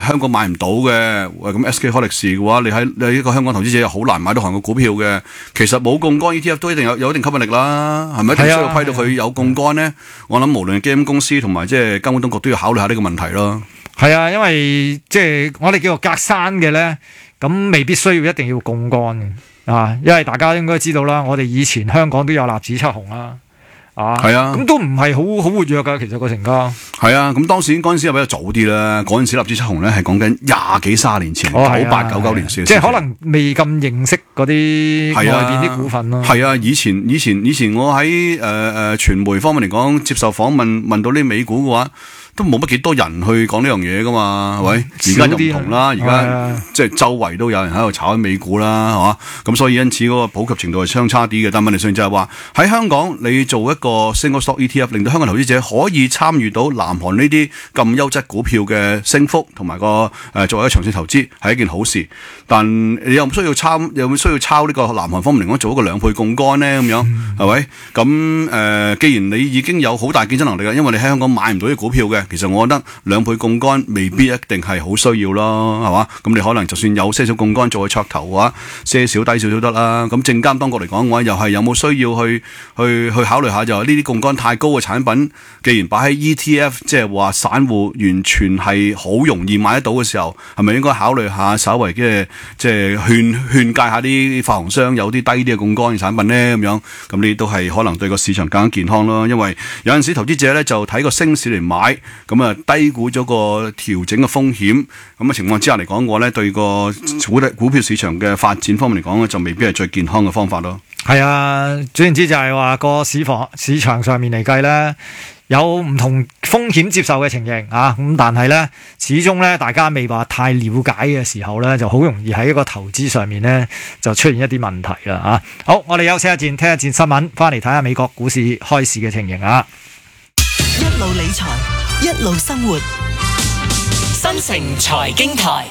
香港買唔到嘅，咁 SK 開力士嘅話，你一個香港投資者又好難買到韓國股票嘅。其實冇槓桿 ETF 都一定有一定吸引力啦，係咪？一定需要批到佢有槓桿呢？我諗無論基金公司同埋即係監管當局都要考慮下呢個問題咯。 係啊，因為即係我哋叫做隔山嘅咧，咁未必需要一定要槓桿嘅啊，因為大家應該知道啦，我哋以前香港都有納指七雄啦。係啊，咁都唔係好活躍噶，其實個成交係啊，咁嗰陣時又比較早啲啦。嗰陣時納指七雄咧係講緊廿幾30年前，98、99年時， 即係可能未咁認識嗰啲外邊啲股份咯。 係啊，以前我喺傳媒方面嚟講，接受訪問到呢美股嘅話，都冇乜幾多人去講呢樣嘢噶嘛，係咪？而家就唔同啦，而家即係周圍都有人喺度炒緊美股啦，係嘛？咁所以因此嗰個普及程度係相差啲嘅。但問題上就係話喺香港，你做一個 single stock ETF， 令到香港投資者可以參與到南韓呢啲咁優質股票嘅升幅，同埋作為一個長線投資係一件好事。但你又唔需要抄呢個南韓方面嚟講做一個2倍槓桿呢？咁樣係咪？咁既然你已經有好大競爭能力嘅，因為你喺香港買唔到啲股票嘅。其實我覺得2倍槓桿未必一定係好需要咯，係嘛？咁你可能就算有些少槓桿做去噱頭嘅話，些少低少少得啦。咁證監當局嚟講嘅話，又係有冇需要去考慮下，就係呢啲槓桿太高嘅產品，既然擺喺 ETF， 即係話散戶完全係好容易買得到嘅時候，係咪應該考慮下稍為嘅即係勸誡下啲發行商有啲低啲嘅槓桿嘅產品呢？咁樣咁呢都係可能對個市場更加健康咯。因為有陣時投資者咧就睇個升市嚟買。咁啊，低估咗個調整嘅風險，咁嘅情況之下嚟講嘅話咧，對個股票市場嘅發展方面嚟講咧，就未必係最健康嘅方法咯。 係啊，總言之就係話個市場上面嚟計咧，有唔同風險接受嘅情形啊，咁但係咧，始終咧大家未話太了解嘅時候咧，就好容易喺一個投資上面咧就出現一啲問題啦啊！好，我哋休息一陣，聽一節新聞，翻嚟睇下美國股市開市嘅情形啊！ 一路理財，一路生活，新城財經台，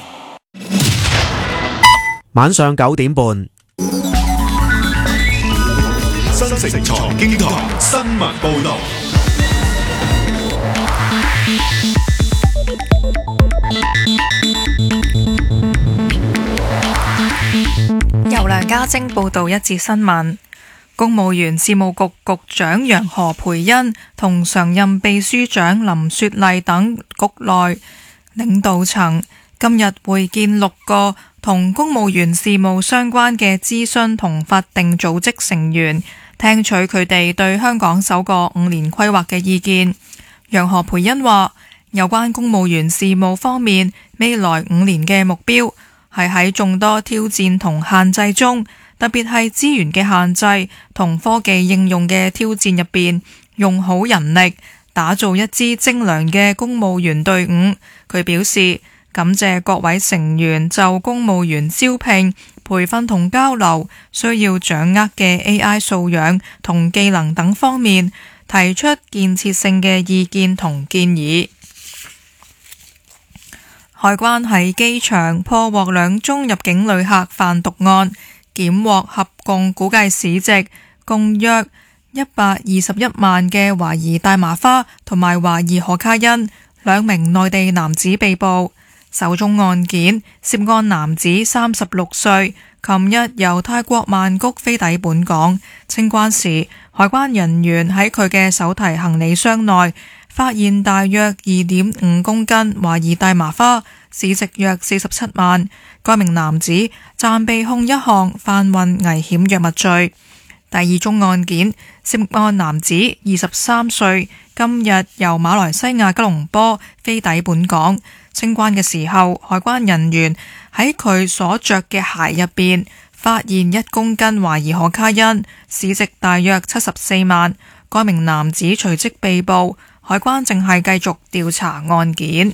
晚上9點半， 新城財經台新聞報道。 由梁家晶報道一節新聞。公務員事務局局長楊何蓓茵同常任秘書長林雪麗等局內領導層今日會見6個同公務員事務相關嘅諮詢同法定組織成員，聽取佢哋對香港首個5年規劃嘅意見。楊何蓓茵話，有關公務員事務方面，未來5年嘅目標係喺眾多挑戰同限制中，特別係資源嘅限制同科技應用嘅挑戰入邊，用好人力，打造一支精良嘅公務員隊伍。佢表示感謝各位成員就公務員招聘、培訓同交流需要掌握嘅 AI 素養同技能等方面，提出建設性嘅意見同建議。海關喺機場破獲2宗入境旅客販毒案，檢獲合共估計市值共約121萬嘅懷疑大麻花同埋懷疑可卡因，2名內地男子被捕。首宗案件涉案男子36歲，琴日由泰國曼谷飛抵本港，清關時海關人員喺佢嘅手提行李箱內發現大約2.5公斤懷疑大麻花，市值約47萬。該名男子暫被控一項販運危險藥物罪。第2宗案件涉案男子23歲，今日由馬來西亞吉隆坡飛抵本港，清關嘅時候，海關人員喺佢所着嘅鞋入邊發現1公斤懷疑可卡因，市值大約74萬。該名男子隨即被捕，海關正係繼續調查案件。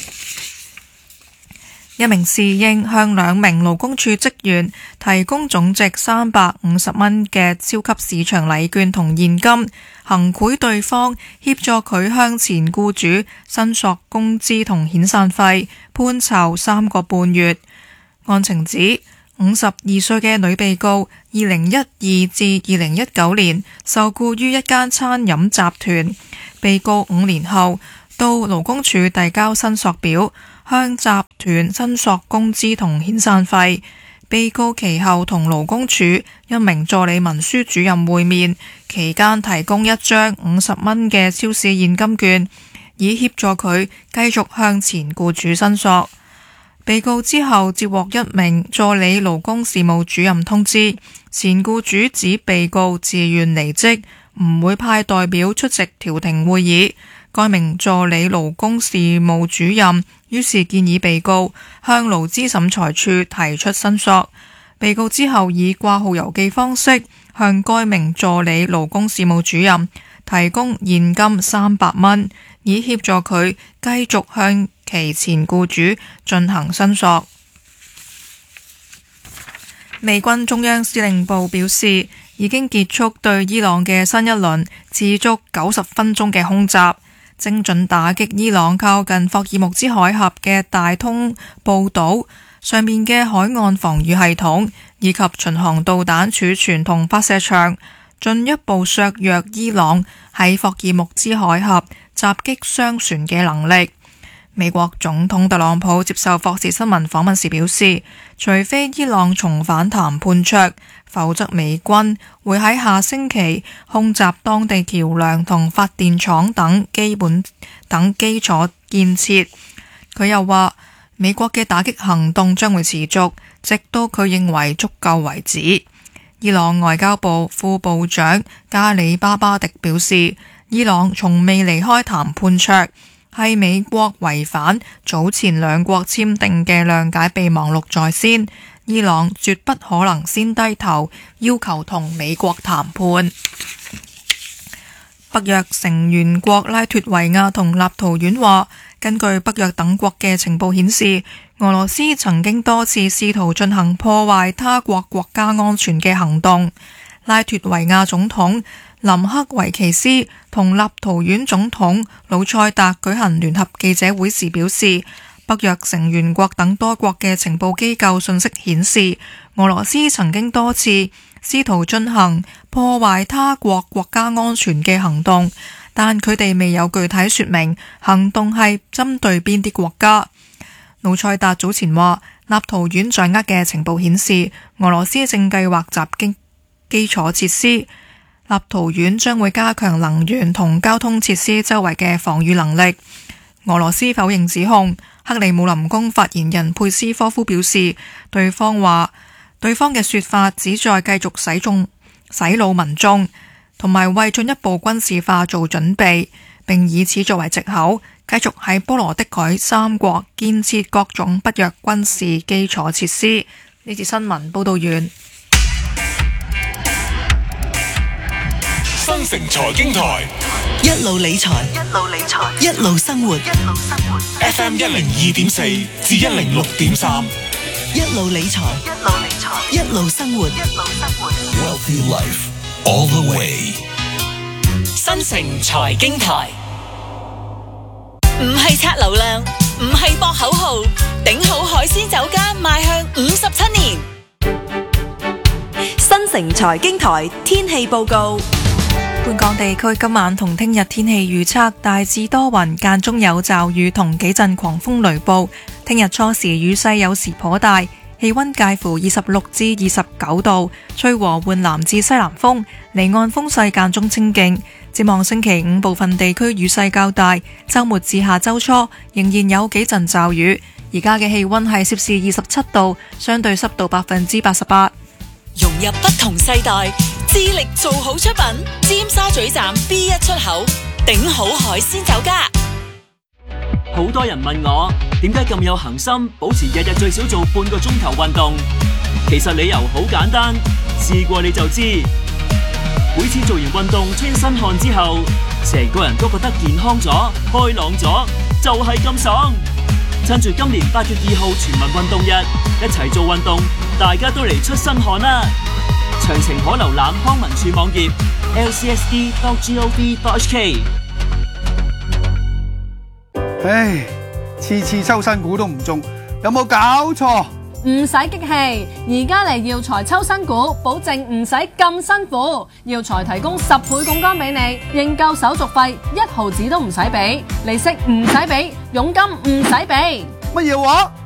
一名侍應向2名勞工處職員提供總值350蚊嘅超級市場禮券同現金，行賄對方，協助佢向前僱主申索工資同遣散費，判囚3個半月。案情指52歲嘅女被告2012至2019年受僱於一間餐飲集團，被告5年後到勞工處遞交申索表， 向集團申索工資同遣散費。被告其後同勞工處一名助理文書主任會面，期間提供一張50蚊嘅超市現金券，以協助佢繼續向前僱主申索。被告之後接獲一名助理勞工事務主任通知，前僱主指被告自願離職，唔會派代表出席調停會議。該名助理勞工事務主任於是建議被告向勞資審裁處提出申索。被告之後以掛號郵寄方式向該名助理勞工事務主任提供現金300蚊，以協助佢繼續向其前僱主進行申索。美軍中央司令部表示，已經結束對伊朗嘅新一輪持續90分鐘嘅空襲，精準打擊伊朗靠近霍爾木茲海峽嘅大通布島上面嘅海岸防禦系統，以及巡航導彈儲存同發射場，進一步削弱伊朗喺霍爾木茲海峽襲擊商船嘅能力。美國總統特朗普接受霍士新聞訪問時表示，除非伊朗重返談判桌，否則美軍會喺下星期空襲當地橋樑同發電廠等基礎建設。佢又話，美國嘅打擊行動將會持續，直到佢認為足夠為止。伊朗外交部副部長加里巴巴迪表示，伊朗從未離開談判桌，係美國違反早前兩國簽訂嘅諒解備忘錄在先，伊朗絕不可能先低頭要求同美國談判。北約成員國拉脫維亞同立陶宛話，根據北約等國嘅情報顯示，俄羅斯曾經多次試圖進行破壞他國國家安全嘅行動。拉脫維亞總統林克維奇斯同立陶宛總統魯塞達舉行聯合記者會時表示，北約成員國等多國嘅情報機構信息顯示，俄羅斯曾經多次試圖進行破壞他國國家安全嘅行動，但佢哋未有具體說明行動係針對邊啲國家。魯塞達早前話，立陶宛掌握嘅情報顯示，俄羅斯正計劃襲擊基礎設施，立陶宛將會加強能源同交通設施周圍嘅防禦能力。俄羅斯否認指控。克里姆林宮發言人佩斯科夫表示，對方嘅說法旨在繼續洗腦民眾，同埋為進一步軍事化做準備，並以此作為藉口，繼續喺波羅的海三國建設各種北約軍事基礎設施。呢節新聞報道完。 新城財經台， 一路理財，一路生活。 FM 102.4至106.3， 一路理財，一路生活。 Wealthy Life all the way。 新城財經台，唔係刷流量，唔係博口號，頂好海鮮酒家邁向57年。新城財經台天氣報告。 本港地區今晚同聽日天氣預測大致多雲，間中有驟雨同幾陣狂風雷暴。聽日初時雨勢有時頗大，氣溫介乎26至29度，吹和緩南至西南風，離岸風勢間中清勁。展望星期五部分地區雨勢較大，週末至下週初仍然有幾陣驟雨。而家嘅氣溫係攝氏27度，相對濕度88%。 融入不同世代，致力做好出品。尖沙咀站 B1 出口，頂好海鮮酒家。 好多人問我點解咁有恆心，保持日日最少做半個鐘頭運動。其實理由好簡單，試過你就知。每次做完運動出身汗之後，成個人都覺得健康咗、開朗咗，就係咁爽。趁住今年8月2號全民運動日，一齊做運動，大家都嚟出身汗啦！詳情可瀏覽康文署網頁 lcsd.gov.hk。 唉，次次抽新股都唔中，有冇搞錯？ 唔使激氣，而家嚟耀才抽新股，保證唔使咁辛苦。耀才提供10倍槓桿俾你，認購手續費1毫子都唔使俾，利息唔使俾，佣金唔使俾。 乜嘢話？